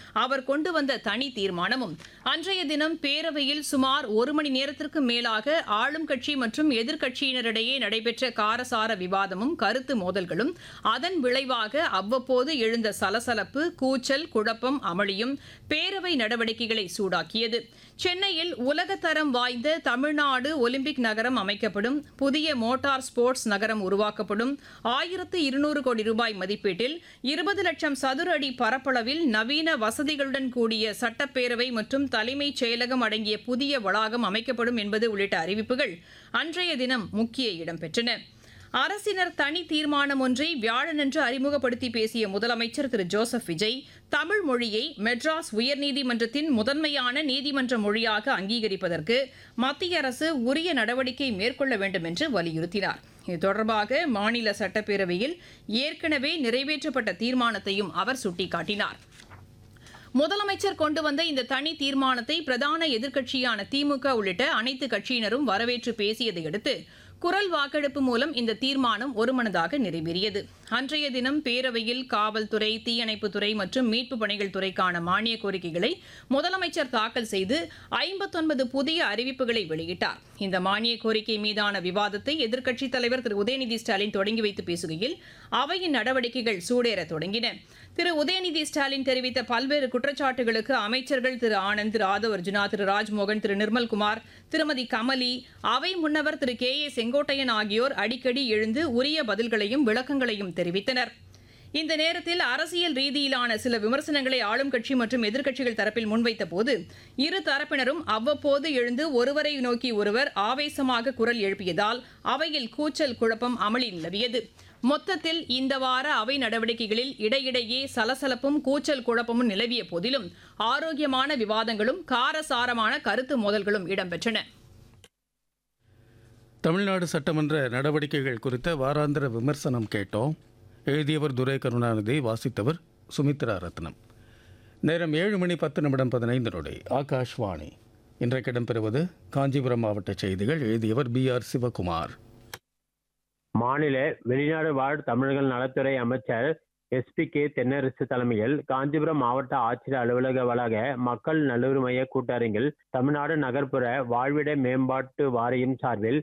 அவர் கொண்டு வந்த தனி தீர்மானமும் அன்றைய தினம் பேரவையில் சுமார் 1 மணி நேரத்திற்கு மேலாக ஆளும் கட்சி மற்றும் எதிர்க்கட்சியினரிடையே நடைபெற்ற காரசார விவாதமும் கருத்து மோதல்களும் அதன் விளைவாக அவ்வப்போது எழுந்த சலசலப்பு, கூச்சல், குழப்பம், அமளியும் பேரவை நடவடிக்கைகளை சூடாக்கியது. சென்னையில் உலகத்தரம் வாய்ந்த தமிழ்நாடு ஒலிம்பிக் நகரம் அமைக்கப்படும், புதிய மோட்டார் ஸ்போர்ட்ஸ் நகரம் உருவாக்கப்படும், 1200 கோடி ரூபாய் மதிப்பீட்டில் 20 லட்சம் சதுர அடி பரப்பளவில் நவீன வசதிகளுடன் கூடிய சட்டப்பேரவை மற்றும் தலைமைச் செயலகம் அடங்கிய புதிய வளாகம் அமைக்கப்படும் என்பது உள்ளிட்ட அறிவிப்புகள் அன்றைய தினம் முக்கிய இடம் பெற்றன. அரசினர் தனி தீர்மானம் ஒன்றை வியாழனன்று அறிமுகப்படுத்தி பேசிய முதலமைச்சர் திரு ஜோசப் விஜய், தமிழ் மொழியை மெட்ராஸ் உயர்நீதிமன்றத்தின் முதன்மையான நீதிமன்ற மொழியாக அங்கீகரிப்பதற்கு மத்திய அரசு உரிய நடவடிக்கை மேற்கொள்ள வேண்டும் என்று வலியுறுத்தினார். இது தொடர்பாக மாநில சட்டப்பேரவையில் ஏற்கனவே நிறைவேற்றப்பட்ட தீர்மானத்தையும் அவர் சுட்டிக்காட்டினார். முதலமைச்சர் கொண்டு வந்த இந்த தனி தீர்மானத்தை பிரதான எதிர்க்கட்சியான திமுக உள்ளிட்ட அனைத்து கட்சியினரும் வரவேற்று பேசியதை அடுத்து குரல் வாக்கெடுப்பு மூலம் இந்த தீர்மானம் ஒருமனதாக நிறைவேறியது. அன்றைய தினம் பேரவையில் காவல்துறை, தீயணைப்புத்துறை மற்றும் மீட்புப் பணிகள் துறைக்கான மானிய கோரிக்கைகளை முதலமைச்சர் தாக்கல் செய்து 59 புதிய அறிவிப்புகளை வெளியிட்டார். இந்த மானிய கோரிக்கை மீதான விவாதத்தை எதிர்க்கட்சித் தலைவர் திரு உதயநிதி ஸ்டாலின் தொடங்கி வைத்து பேசுகையில் அவையின் நடவடிக்கைகள் சூடேற தொடங்கின. திரு உதயநிதி ஸ்டாலின் தெரிவித்த பல்வேறு குற்றச்சாட்டுகளுக்கு அமைச்சர்கள் திரு ஆனந்த், திரு ஆதவ் அர்ஜுனா, திரு ராஜ்மோகன், திரு நிர்மல்குமார், திருமதி கமலி, அவை முன்னவர் திரு கே ஏ செங்கோட்டையன் ஆகியோர் அடிக்கடி எழுந்து உரிய பதில்களையும் விளக்கங்களையும் தெரிவித்தனர். இந்த நேரத்தில் அரசியல் ரீதியிலான சில விமர்சனங்களை ஆளும் கட்சி மற்றும் எதிர்க்கட்சிகள் தரப்பில் முன்வைத்த போது இரு தரப்பினரும் அவ்வப்போது எழுந்து ஒருவரை நோக்கி ஒருவர் ஆவேசமாக குரல் எழுப்பியதால் அவையில் கூச்சல், குழப்பம், அமளி நிலவியது. மொத்தத்தில் இந்த வார அவை நடவடிக்கைகளில் இடையிடையே சலசலப்பும் கூச்சல் குழப்பமும் நிலவிய போதிலும் ஆரோக்கியமான விவாதங்களும் காரசாரமான கருத்து மோதல்களும் இடம்பெற்றன. தமிழ்நாடு சட்டமன்ற நடவடிக்கைகள் குறித்த வாராந்திர விமர்சனம் கேட்டோம். எழுதியவர் துரை கருணாநிதி, வாசித்தவர் சுமித்ரா ரத்னம். நேரம் 7:10:15 ஆகாஷ்வாணி. இன்றைக்கு இடம்பெறுவது காஞ்சிபுரம் மாவட்ட செய்திகள். எழுதியவர் BR சிவகுமார். மாநில வெளிநாடு வாழ் தமிழர்கள் நலத்துறை அமைச்சர் SP-K தென்னரசு தலைமையில் காஞ்சிபுரம் மாவட்ட ஆட்சியர் அலுவலக வளாக மக்கள் நல்லுறவு மைய கூட்டரங்கில் தமிழ்நாடு நகர்ப்புற வாழ்விட மேம்பாட்டு வாரியம் சார்பில்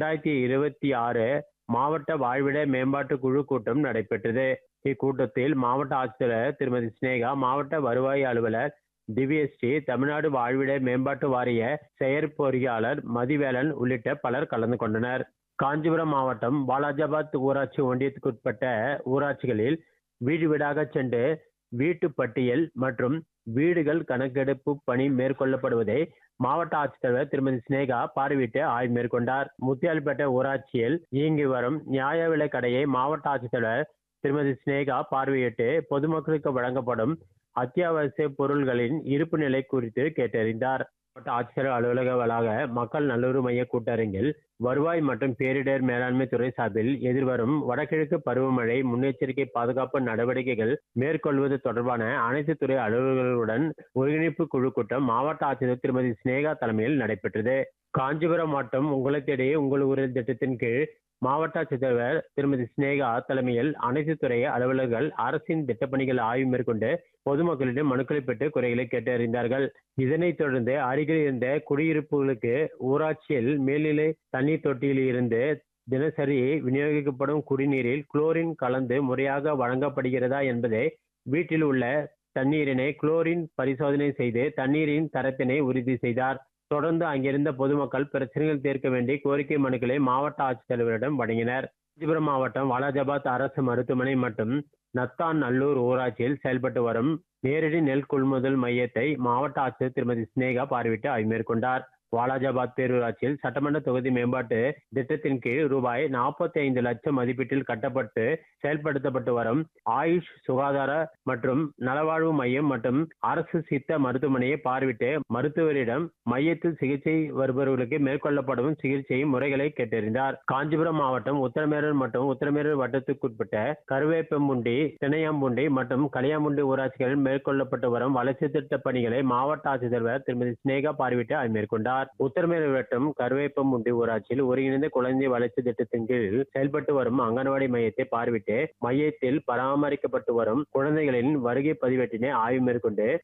2026 மாவட்ட வாழ்விட மேம்பாட்டு குழு கூட்டம் நடைபெற்றது. இக்கூட்டத்தில் மாவட்ட ஆட்சியர் திருமதி ஸ்னேகா, மாவட்ட வருவாய் அலுவலர் திவ்யஸ்ரீ, தமிழ்நாடு வாழ்விட மேம்பாட்டு வாரிய செயற்பொறியாளர் மதிவேலன் உள்ளிட்ட பலர் கலந்து கொண்டனர். காஞ்சிபுரம் மாவட்டம் வாலாஜாபாத் ஊராட்சி ஒன்றியத்துக்குட்பட்ட ஊராட்சிகளில் வீடு வீடாக சென்று வீட்டு பட்டியல் மற்றும் வீடுகள் கணக்கெடுப்பு பணி மேற்கொள்ளப்படுவதை மாவட்ட ஆட்சித்தலைவர் திருமதி ஸ்னேகா பார்வையிட்டு ஆய்வு மேற்கொண்டார். முத்தியால்பேட்டை ஊராட்சியில் இயங்கி வரும் நியாய விலை கடையை மாவட்ட ஆட்சித்தலைவர் திருமதி ஸ்னேகா பார்வையிட்டு பொதுமக்களுக்கு வழங்கப்படும் அத்தியாவசிய பொருள்களின் இருப்பு நிலை குறித்து கேட்டறிந்தார். மாவட்ட ஆட்சியர் அலுவலக வளாக மக்கள் நல்லுறவு மைய கூட்டரங்கில் வருவாய் மற்றும் பேரிடர் மேலாண்மை துறை சார்பில் எதிர்வரும் வடகிழக்கு பருவமழை முன்னெச்சரிக்கை பாதுகாப்பு நடவடிக்கைகள் மேற்கொள்வது தொடர்பான அனைத்து துறை அலுவலர்களுடன் ஒருங்கிணைப்பு குழு கூட்டம் மாவட்ட ஆட்சியர் திருமதி ஸ்னேகா தலைமையில் நடைபெற்றது. காஞ்சிபுரம் மாவட்டம் உங்களை தேடி உங்கள் ஊரில் திட்டத்தின் கீழ் மாவட்ட ஆட்சித்தலைவர் திருமதி ஸ்னேகா தலைமையில் அனைத்து துறை அலுவலர்கள் அரசின் திட்டப்பணிகள் ஆய்வு மேற்கொண்டு பொதுமக்களிடம் மனுக்களை பெற்று குறைகளை கேட்டறிந்தார்கள். இதனைத் தொடர்ந்து அருகில் இருந்த குடியிருப்புகளுக்கு ஊராட்சியில் மேல்நிலை தண்ணீர் தொட்டியில் இருந்து தினசரி விநியோகிக்கப்படும் குடிநீரில் குளோரின் கலந்து முறையாக வழங்கப்படுகிறதா என்பதை, வீட்டில் உள்ள தண்ணீரினை குளோரின் பரிசோதனை செய்து தண்ணீரின் தரத்தினை உறுதி செய்தார். தொடர்ந்து அங்கிருந்த பொதுமக்கள் பிரச்சனைகள் தீர்க்க வேண்டிய கோரிக்கை மனுக்களை மாவட்ட ஆட்சித்தலைவரிடம் வழங்கினர். காஞ்சிபுரம் மாவட்டம் வாலாஜாபாத் அரசு மருத்துவமனை மற்றும் நத்தான் நல்லூர் ஊராட்சியில் செயல்பட்டு வரும் நேரடி நெல் கொள்முதல் மையத்தை மாவட்ட ஆட்சியர் திருமதி ஸ்னேகா பார்வையிட்டு ஆய்வு மேற்கொண்டார். வாலாஜாபாத் பேரூராட்சியில் சட்டமன்ற தொகுதி மேம்பாட்டு திட்டத்தின் கீழ் ரூபாய் 45 லட்சம் மதிப்பீட்டில் கட்டப்பட்டு செயல்படுத்தப்பட்டு வரும் ஆயுஷ் சுகாதார மற்றும் நலவாழ்வு மையம் மற்றும் அரசு சித்த மருத்துவமனையை பார்வையிட்டு மருத்துவரிடம் மையத்தில் சிகிச்சை வருபவர்களுக்கு மேற்கொள்ளப்படும் சிகிச்சை முறைகளை கேட்டறிந்தார். காஞ்சிபுரம் மாவட்டம் உத்தரமேரூர் மற்றும் உத்தரமேரூர் வட்டத்துக்குட்பட்ட கருவேப்பம்புண்டி, திணையாம்புண்டி மற்றும் கலியாம்புண்டி ஊராட்சிகளில் மேற்கொள்ளப்பட்டு வரும் வளர்ச்சி திட்ட பணிகளை மாவட்ட ஆட்சித்தலைவர் திருமதி ஸ்னேகா பார்வையிட்டு ஆய்வு மேற்கொண்டார். உத்தரமேரூர் வட்டம் கருவேப்பம்புண்டி ஊராட்சியில் ஒருங்கிணைந்த குழந்தை வளர்ச்சி திட்டத்தின் கீழ் செயல்பட்டு வரும் அங்கன்வாடி மையத்தை பார்வையிட்டு மையத்தில் பராமரிக்கப்பட்டு வரும் குழந்தைகளின் வருகை பதிவேட்டினை ஆய்வு மேற்கொண்டு